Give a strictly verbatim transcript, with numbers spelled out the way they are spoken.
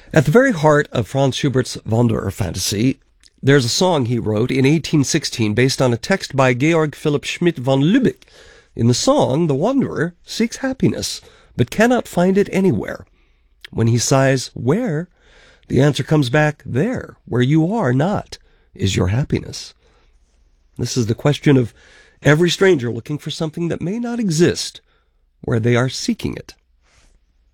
At the very heart of Franz Schubert's Wanderer fantasy, there's a song he wrote in eighteen sixteen based on a text by Georg Philipp Schmidt von Lübeck. In the song, the wanderer seeks happiness, but cannot find it anywhere. When he sighs, "Where?" the answer comes back, "There, where you are not, is your happiness." This is the question of every stranger looking for something that may not exist where they are seeking it.